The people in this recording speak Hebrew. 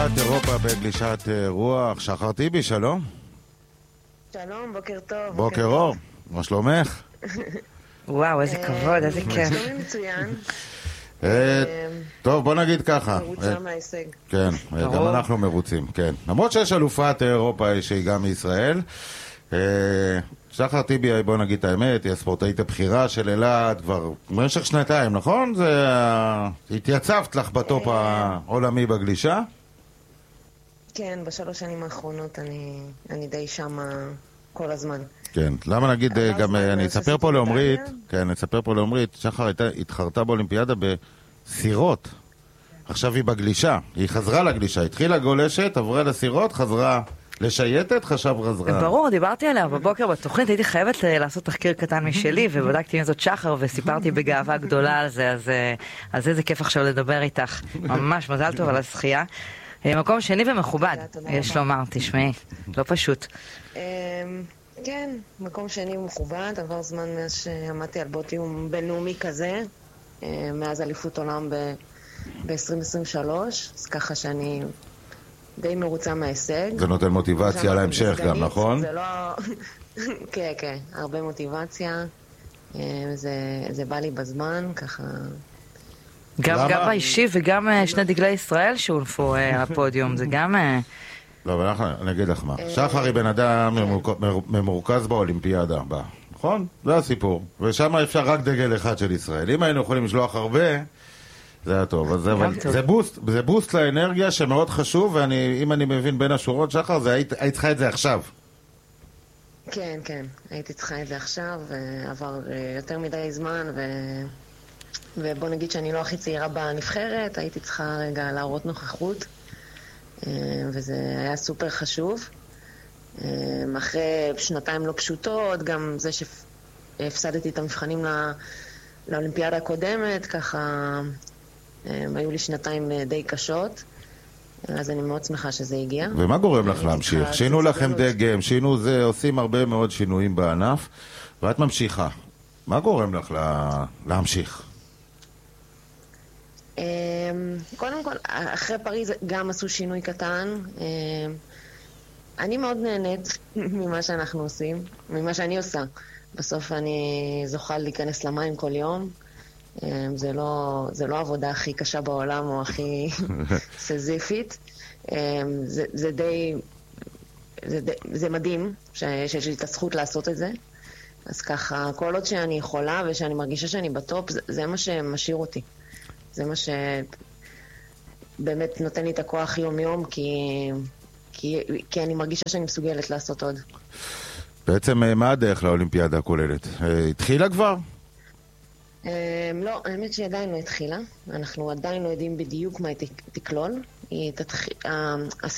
אלופת אירופה בגלישת רוח. שחר טיבי, שלום. שלום, בוקר טוב. בוקר אור, מה שלומך? וואו, איזה כבוד, איזה כיף. שלומי מצוין. טוב, בוא נגיד ככה. מרוצה מההישג. כן, גם אנחנו מרוצים, כן. למרות שיש אלופת אירופה שהיא גם מישראל. שחר טיבי, בוא נגיד את האמת, היא הספורטאית הבכירה של אלעד כבר במשך שנתיים, נכון? התייצבת לך בטופ העולמי בגלישה? כן, בשלוש שנים האחרונות אני די שמה כל הזמן. כן, למה נגיד גם, אני אספר פה לעומרית, כן, אספר פה לעומרית, שחר התחרתה באולימפיאדה בסירות. עכשיו היא בגלישה, היא חזרה לגלישה, התחילה גולשת, עברה לסירות, חזרה לשייטת, חזרה. ברור, דיברתי עליה בבוקר בתוכנית, הייתי חייבת לעשות תחקיר קטן משלי, ובדקתי עם זאת שחר, וסיפרתי בגאווה גדולה על זה, אז איזה כיף עכשיו לדבר איתך. ממש מזל טוב על הזכייה. מקום שני ומכובד, יש לומר, תשמעי, לא פשוט. כן, מקום שני ומכובד, עבר זמן מאז שעמדתי על בוטיום בינלאומי כזה, מאז אליפות עולם ב-2023, אז ככה שאני די מרוצה מההישג. זה נותן מוטיבציה להמשך גם, נכון? זה לא... כן, כן, הרבה מוטיבציה, זה בא לי בזמן, ככה... גם באישי וגם שני דגלי ישראל שהונפו הפודיום, זה גם... לא, אבל אני אגיד לך מה. שחר היא בן אדם ממורכז באולימפיאדה הבאה, נכון? זה הסיפור. ושם אפשר רק דגל אחד של ישראל. אם היינו יכולים לשלוח הרבה, זה היה טוב. זה בוסט לאנרגיה שמאוד חשוב, ואם אני מבין בין השורות, שחר, היית צריכה את זה עכשיו. כן, כן. הייתי צריכה את זה עכשיו, עבר יותר מדי זמן, ובוא נגיד שאני לא הכי צעירה בנבחרת, הייתי צריכה רגע להראות נוכחות, וזה היה סופר חשוב. אחרי שנתיים לא פשוטות, גם זה שהפסדתי את המבחנים לאולימפיאדה הקודמת, ככה היו לי שנתיים די קשות, אז אני מאוד שמחה שזה הגיע. ומה גורם לך להמשיך? שינו לכם דגם, שינו זה, עושים הרבה מאוד שינויים בענף, ואת ממשיכה. מה גורם לך להמשיך? קודם כל, אחרי פריז גם עשו שינוי קטן. אני מאוד נהנית ממה שאנחנו עושים, ממה שאני עושה. בסוף אני זוכה להיכנס למים כל יום. זה לא העבודה הכי קשה בעולם או הכי סזיפית. זה מדהים שיש לי את הזכות לעשות את זה. אז ככה, כל עוד שאני יכולה ושאני מרגישה שאני בטופ, זה מה שמשאיר אותי. זה מה שבאמת נותן לי את הכוח יום-יום, כי אני מרגישה שאני מסוגלת לעשות עוד. בעצם מה הדרך לאולימפיאדה הכוללת? התחילה כבר? לא, האמת שהיא עדיין לא התחילה. אנחנו עדיין לא יודעים בדיוק מה היא תכלול.